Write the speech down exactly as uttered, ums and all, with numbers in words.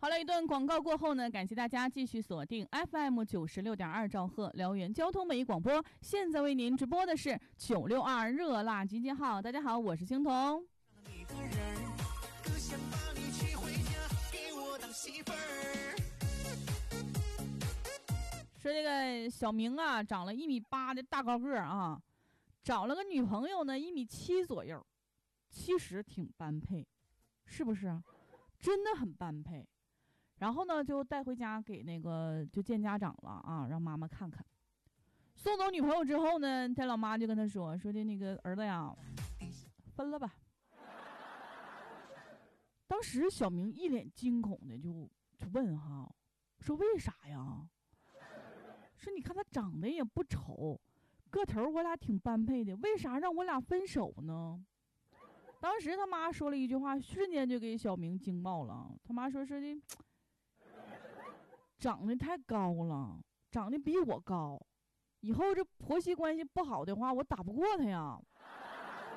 好了，一段广告过后呢，感谢大家继续锁定 F M 九十六点二兆赫辽源交通美广播。现在为您直播的是九六二热辣集结号。大家好，我是星彤。说这个小明啊，长了一米八的大高个儿啊，找了个女朋友呢，一米七左右，其实挺般配，是不是啊？真的很般配。然后呢，就带回家给那个就见家长了啊，让妈妈看看。送走女朋友之后呢，他老妈就跟他说说的那个儿子呀，分了吧。当时小明一脸惊恐的就就问哈，说为啥呀？说你看他长得也不丑，个头我俩挺般配的，为啥让我俩分手呢？当时他妈说了一句话，瞬间就给小明惊爆了。他妈说说的，长得太高了，长得比我高，以后这婆媳关系不好的话，我打不过他呀。